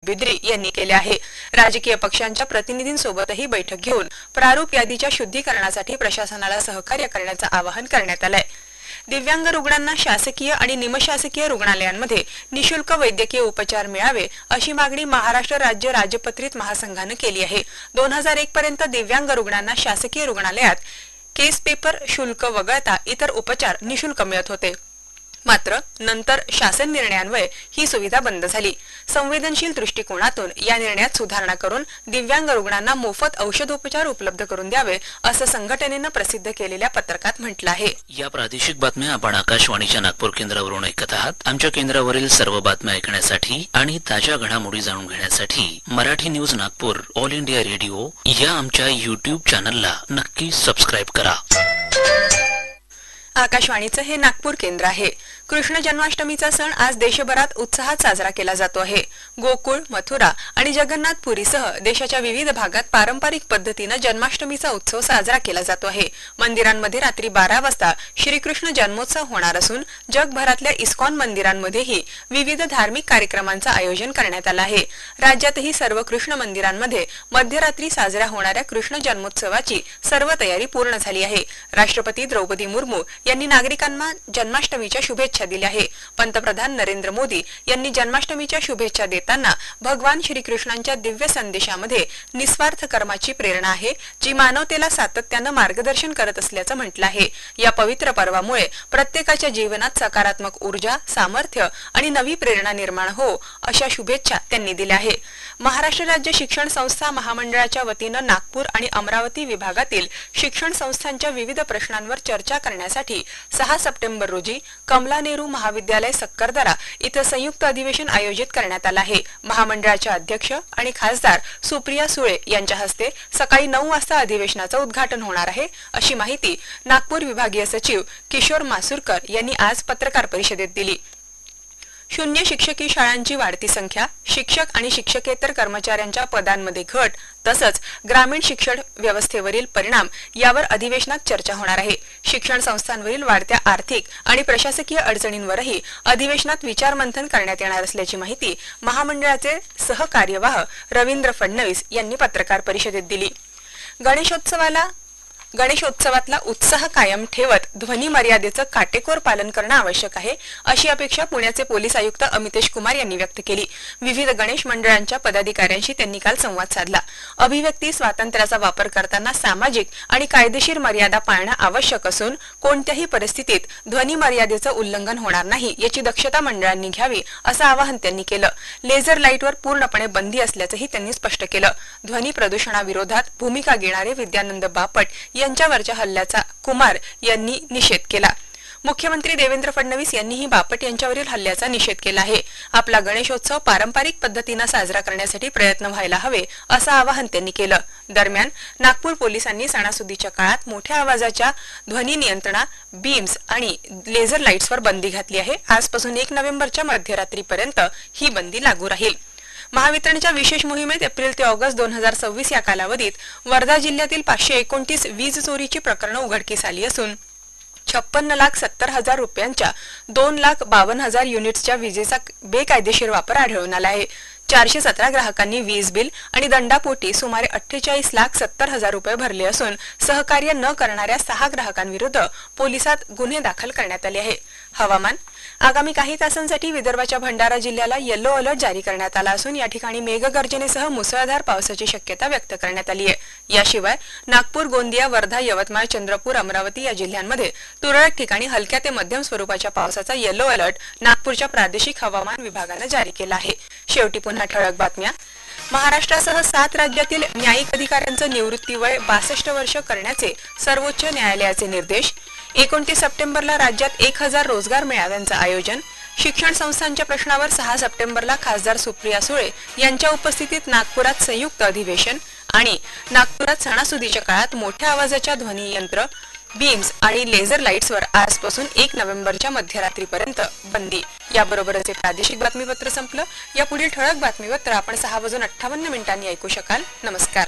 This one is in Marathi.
बिद्री यांनी केले आहे। राजकीय पक्षांच्या प्रतिनिधींसोबतही बैठक घेऊन प्रारूप यादीच्या शुद्धीकरणासाठी प्रशासनाला सहकार्य करण्याचे आवाहन करण्यात आले आहे। दिव्यांग रुग्णांना शासकीय आणि निमशासकीय रुग्णालयांमध्ये निशुल्क वैद्यकीय उपचार मिळावे अशी मागणी महाराष्ट्र राज्य राजपत्रित महासंघाने केली आहे। 2001 पर्यंत दिव्यांग रुग्णांना शासकीय रुग्णालयात केस पेपर शुल्क वगळता इतर उपचार निशुल्क मिळत होते। मात्र नंतर शासन निर्णयान्वये ही सुविधा बंद झाली। संवेदनशील दृष्टिकोनातून या निर्णयात सुधारणा करून दिव्यांग रुग्णांना मोफत औषधोपचार उपलब्ध करून द्यावे असं संघटनेने प्रसिद्ध केलेल्या पत्रकात म्हटलं आहे। या प्रादेशिक बातम्या आपण आकाशवाणीच्या नागपूर केंद्रावरून ऐकत आहात। आमच्या केंद्रावरील सर्व बातम्या ऐकण्यासाठी आणि ताज्या घडामोडी जाणून घेण्यासाठी Marathi news Nagpur all India radio या आमच्या YouTube चॅनलला नक्की सबस्क्राइब करा। आकाशवाणीचं हे नागपूर केंद्र आहे। कृष्ण जन्माष्टमीचा सण आज देशभरात उत्साहात साजरा केला जातो आहे। गोकुळ, मथुरा आणि जगन्नाथपुरीसह देशाच्या विविध भागात पारंपरिक पद्धतीने जन्माष्टमीचा उत्सव साजरा केला जातो आहे। मंदिरांमध्ये रात्री 12 वाजता श्रीकृष्ण जन्मोत्सव होणार असून जगभरातल्या इस्कॉन मंदिरांमध्येही विविध धार्मिक कार्यक्रमांचे आयोजन करण्यात आले आहे। राज्यातही सर्व कृष्ण मंदिरांमध्ये मध्यरात्री साजरा होणाऱ्या कृष्ण जन्मोत्सवाची सर्व तयारी पूर्ण झाली आहे। राष्ट्रपती द्रौपदी मुर्मू यांनी नागरिकांना जन्माष्टमीच्या शुभेच्छा दिल्या आहे। पंतप्रधान नरेंद्र मोदी यांनी जन्माष्टमीच्या शुभेच्छा देताना भगवान श्रीकृष्णांच्या दिव्य संदेशामध्ये निस्वार्थ कर्माची प्रेरणा आहे, जी मानवतेला सातत्याने मार्गदर्शन करत असल्याचं म्हटलं आहे। या पवित्र पर्वामुळे प्रत्येकाच्या जीवनात सकारात्मक ऊर्जा, सामर्थ्य आणि नवी प्रेरणा निर्माण हो अशा शुभेच्छा त्यांनी दिल्या आहे। महाराष्ट्र राज्य शिक्षण संस्था महामंडळाच्या वतीने नागपूर आणि अमरावती विभागातील शिक्षण संस्थांच्या विविध प्रश्नांवर चर्चा करण्यासाठी 6 सप्टेंबर रोजी कमला नेहरू महाविद्यालय सक्करदरा इथं संयुक्त अधिवेशन आयोजित करण्यात आले आहे। महामंडळाच्या अध्यक्ष आणि खासदार सुप्रिया सुळे यांच्या हस्ते सकाळी 9 वाजता अधिवेशनाचे उद्घाटन होणार आहे, अशी माहिती नागपूर विभागीय सचिव किशोर मासुरकर यांनी आज पत्रकार परिषदेत दिली। शून्य शिक्षकी शाळांची वाढती संख्या, शिक्षक आणि शिक्षकेतर कर्मचाऱ्यांच्या पदांमध्ये घट तसंच ग्रामीण शिक्षण व्यवस्थेवरील परिणाम यावर अधिवेशनात चर्चा होणार आहे। शिक्षण संस्थांवरील वाढत्या आर्थिक आणि प्रशासकीय अडचणींवरही अधिवेशनात विचारमंथन करण्यात येणार असल्याची माहिती महामंडळाचे सहकार्यवाह रवींद्र फडणवीस यांनी पत्रकार परिषदेत दिली। गणेशोत्सवातला उत्साह कायम ठेवत ध्वनी मर्यादेचं काटेकोर पालन करणं आवश्यक आहे, अशी अपेक्षा पुण्याचे पोलीस आयुक्त अमितेश कुमार यांनी व्यक्त केली। विविध गणेश मंडळांच्या पदाधिकाऱ्यांशी त्यांनी काल संवाद साधला। अभिव्यक्ती स्वातंत्र्याचा वापर करताना सामाजिक आणि कायदेशीर मर्यादा पाळणं आवश्यक असून कोणत्याही परिस्थितीत ध्वनी मर्यादेचं उल्लंघन होणार नाही याची दक्षता मंडळांनी घ्यावी, असं आवाहन त्यांनी केलं। लेझर लाईटवर पूर्णपणे बंदी असल्याचंही त्यांनी स्पष्ट केलं। ध्वनी प्रदूषणाविरोधात भूमिका घेणारे विद्यानंद बापट यांच्यावरच्या हल्ल्याचा कुमार यांनी निषेध केला। मुख्यमंत्री देवेंद्र फडणवीस यांनीही बापट यांच्यावरील हल्ल्याचा निषेध केला आहे। आपला गणेशोत्सव पारंपरिक पद्धतीने साजरा करण्यासाठी प्रयत्न व्हायला हवे, असं आवाहन त्यांनी केलं। दरम्यान नागपूर पोलिसांनी सणासुदीच्या काळात मोठ्या आवाजाच्या ध्वनी नियंत्रणा, बीम्स आणि लेझर लाईट्सवर बंदी घातली आहे। आजपासून 1 नोव्हेंबरच्या मध्यरात्रीपर्यंत ही बंदी लागू राहील। महावितरणच्या विशेष मोहिमेत एप्रिल ते ऑगस्ट 2026 या कालावधीत वर्धा जिल्ह्यातील 529 वीज चोरीची प्रकरणे उघडकीस आली असून 56,70,000 रुपयांच्या 2,52,000 युनिट्सच्या विजेचा बेकायदेशीर वापर आढळून आला आहे। 417 ग्राहकांनी वीज बिल आणि दंडापोटी सुमारे 48,70,000 रुपये भरले असून सहकार्य न करणाऱ्या 6 ग्राहकांविरुद्ध पोलिसात गुन्हे दाखल करण्यात आले आहे। हवामान आगामी काही तासांसाठी विदर्भाच्या भंडारा जिल्ह्याला येलो अलर्ट जारी करण्यात आला असून या ठिकाणी मेघगर्जनेसह मुसळधार पावसाची शक्यता व्यक्त करण्यात आली आहे। याशिवाय नागपूर, गोंदिया, वर्धा, यवतमाळ, चंद्रपूर, अमरावती या जिल्ह्यांमध्ये तुरळक ठिकाणी हलक्या ते मध्यम स्वरूपाच्या पावसाचा येलो अलर्ट नागपूरच्या प्रादेशिक हवामान विभागाने जारी केला आहे। शेवटी पुन्हा ठळक बातम्या। महाराष्ट्रासह 7 राज्यातील न्यायिक अधिकाऱ्यांचं निवृत्ती वय 62 वर्ष करण्याचे सर्वोच्च न्यायालयाचे निर्देश। 29 सप्टेंबरला राज्यात 1000 रोजगार मेळाव्यांचं आयोजन। शिक्षण संस्थांच्या प्रश्नावर 6 सप्टेंबरला खासदार सुप्रिया सुळे यांच्या उपस्थितीत नागपुरात संयुक्त अधिवेशन आणि नागपुरात सणासुदीच्या काळात मोठ्या आवाजाच्या ध्वनी यंत्र, बीम्स आणि लेझर लाईट्सवर आजपासून 1 नोव्हेंबरच्या मध्यरात्रीपर्यंत बंदी। याबरोबरच हे प्रादेशिक बातमीपत्र संपलं। या पुढील ठळक बातमीपत्र आपण 6:58 ऐकू शकाल। नमस्कार।